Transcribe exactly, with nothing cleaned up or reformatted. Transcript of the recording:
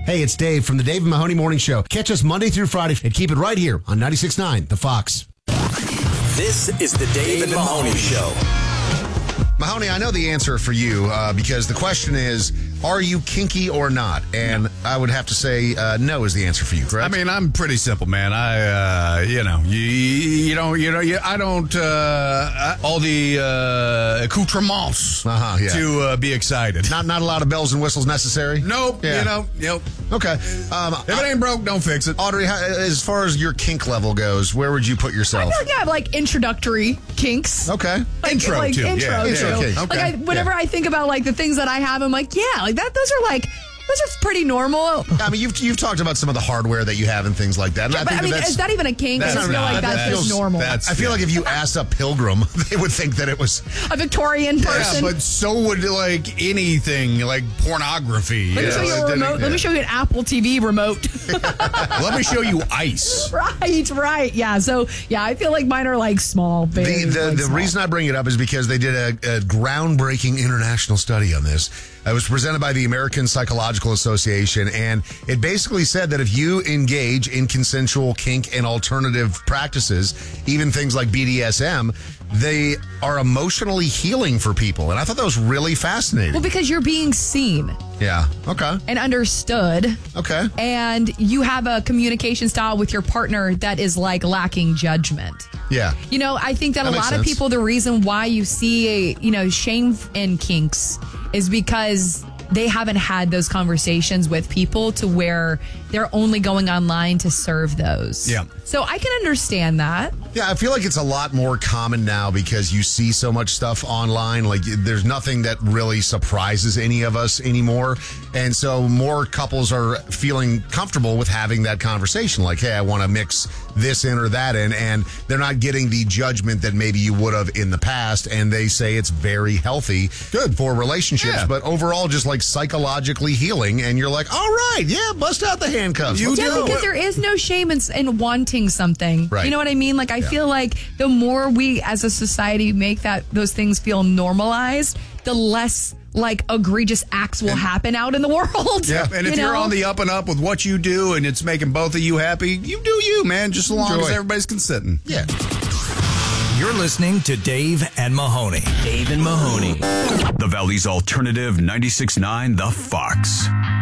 Hey, it's Dave from the Dave and Mahoney Morning Show. Catch us Monday through Friday and keep it right here on ninety-six point nine The Fox. This is the Dave and Mahoney Show. Mahoney, I know the answer for you uh, because the question is, are you kinky or not? And I would have to say uh, no is the answer for you, correct? I mean, I'm pretty simple, man. I, uh, you know, you, you don't, you know, you, I don't, uh, all the uh, accoutrements uh-huh, yeah. to uh, be excited. Not not a lot of bells and whistles necessary? Nope, Yeah. you know, nope. Okay. Um, If it ain't broke, don't fix it. Audrey, how, as far as your kink level goes, where would you put yourself? I feel like I have like introductory kinks. Okay. Like, Intro, like too. Intro, Yeah, too. intro kink. Like Okay. I, whenever Yeah. I think about like the things that I have, I'm like, yeah, like that. Those are like, those are pretty normal. I mean, you've you've talked about some of the hardware that you have and things like that. And Yeah, I but think I mean, that that's, is that even a kink? I that's just feel not- like that's that just feels- normal. that's- I feel yeah. like if you asked a pilgrim, they would think that it was. A Victorian person. Yeah, but so would like anything, like pornography. Let me you show know, you it a didn't- remote. Let me show you an Apple T V remote. Let me show you ice. Right, right. Yeah. So, yeah, I feel like mine are like small, The, big. the, like the small. reason I bring it up is because they did a, a groundbreaking international study on this. It was presented by the American Psychological Association, and it basically said that if you engage in consensual kink and alternative practices, even things like B D S M, they are emotionally healing for people. And I thought that was really fascinating. Well, because you're being seen Yeah. Okay. and understood, Okay. and you have a communication style with your partner that is like lacking judgment. Yeah. You know, I think that, That a makes lot of sense. people, the reason why you see, you know, shame in kinks is because they haven't had those conversations with people to where they're only going online to serve those. Yeah. So I can understand that. Yeah, I feel like it's a lot more common now because you see so much stuff online. Like, there's nothing that really surprises any of us anymore. And so more couples are feeling comfortable with having that conversation. Like, hey, I want to mix this in or that in. And they're not getting the judgment that maybe you would have in the past. And they say it's very healthy. Good for relationships. Yeah. But overall, just like psychologically healing. And you're like, all right, yeah, bust out the handcuffs. You Let's Yeah, go. because there is no shame in, in wanting something. Right. You know what I mean? Like, I feel like the more we as a society make that those things feel normalized, the less like egregious acts will happen out in the world. Yeah, and if you you are know? on the up and up with what you do and it's making both of you happy, you do you, man, just as long Enjoy. as everybody's consenting. Yeah. You're listening to Dave and Mahoney. Dave and Mahoney. The Valley's alternative ninety-six point nine The Fox.